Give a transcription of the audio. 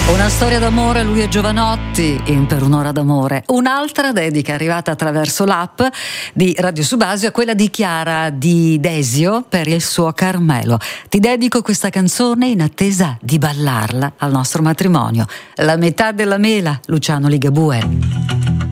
Una storia d'amore, lui è Giovanotti in Per un'ora d'amore. Un'altra dedica arrivata attraverso l'app di Radio Subasio è quella di Chiara Di Desio per il suo Carmelo. Ti dedico questa canzone in attesa di ballarla al nostro matrimonio. La metà della mela, Luciano Ligabue.